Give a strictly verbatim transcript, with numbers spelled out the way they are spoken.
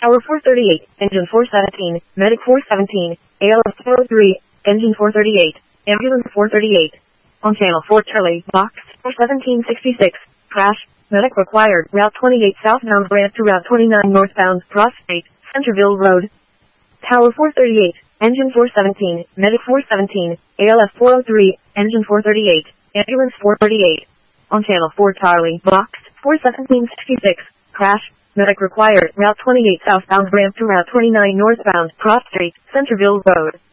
Tower four thirty-eight, Engine four seventeen, Medic four seventeen, A L S four oh three, Engine four thirty-eight, Ambulance four thirty-eight. On Channel four Charlie, Box four seventeen sixty-six, crash, medic required, Route twenty-eight southbound ramp to Route twenty-nine northbound, Cross State, Centerville Road. Tower four thirty-eight, Engine four seventeen, Medic four seventeen, A L S four oh three, Engine four thirty-eight, Ambulance four thirty-eight. On Channel four Charlie, Box four seventeen sixty-six, crash, medic required, Route twenty-eight southbound ramp to Route twenty-nine northbound, Cross Street, Centerville Road.